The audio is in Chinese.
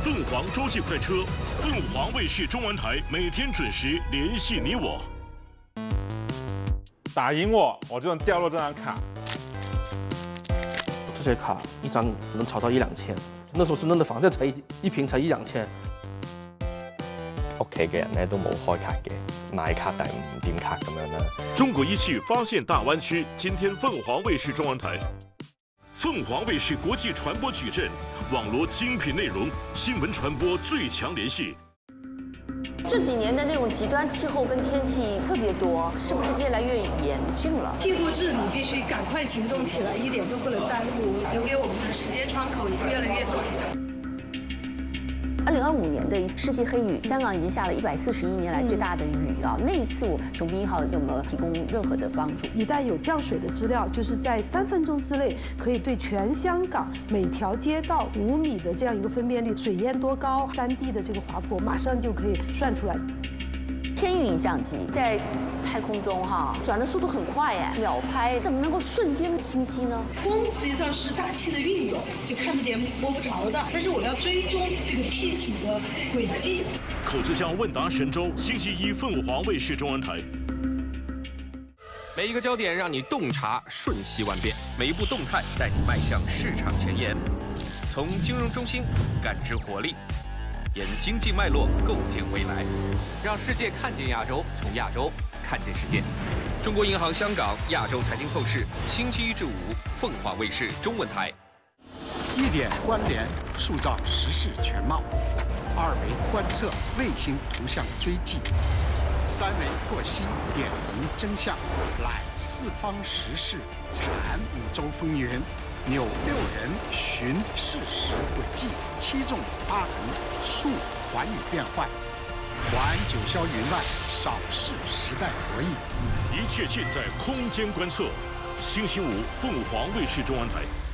凤凰洲际快车，凤凰卫视中文台每天准时联系你我。 打赢我就能掉落这张卡。 这些卡一张能炒到1、2千，那時候深圳的房價才一平才1、2千。 屋企嘅人咧都冇開卡嘅，買卡但係唔掂卡咁樣啦。 中國一汽發現大灣區，今天鳳凰衛視中文台。鳳凰衛視國際傳播矩陣，網羅精品內容，新聞傳播最強聯繫。 這幾年的那種極端氣候跟天氣特別多，是不是越來越嚴峻了？ 氣候治理必須趕快行動起來，一點都不能耽誤，留給我們的時間窗口已經越來越短。 2025年的世紀黑雨，香港已經下了141年來最大的雨啊！那一次，雄彬1號有沒有提供任何的幫助？ 一旦有降水的資料，就是在3分鐘之內，可以對全香港每條街道5米的這樣一個分辨率，水淹多高，3D 的這個滑坡，馬上就可以算出來。 天運影像機在太空中轉的速度很快耶，秒拍，怎麼能夠瞬間清晰呢？ 風實際上是大氣的運動，就看不見摸不着的，但是我要追蹤這個氣體的軌跡。 口子巷問答神州，星期一鳳凰衛視中文台。 每一個焦點讓你洞察瞬息萬變，每一步動態帶你邁向市場前沿，從金融中心感知活力。沿經濟脈絡構建未來，讓世界看見亞洲，從亞洲看見世界。中國銀行香港亞洲財經透視，星期1至5，鳳凰衛視中文台。 1點關聯，塑造時事全貌；2維觀測，衛星圖像追跡；3維剖析，點明真相，攬四方時事，產5洲風雲。紐6人尋事實軌跡，7縱8橫述寰宇變幻，環九霄雲外，掃視時代博弈。 一切盡在空間觀測。星期5，鳳凰衛視中文台。